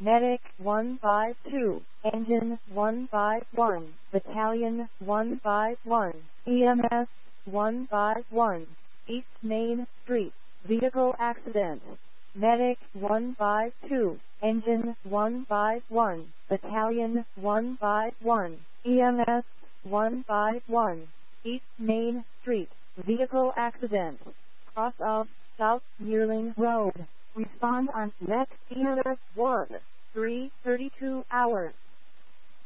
Medic 152, Engine 151, Battalion 151, EMS 151, East Main Street, Vehicle Accident. Medic 152, Engine 151, Battalion 151, EMS 151, East Main Street, Vehicle Accident. Cross of South Yearling Road. Respond on next EMS 1, 3:32 hours.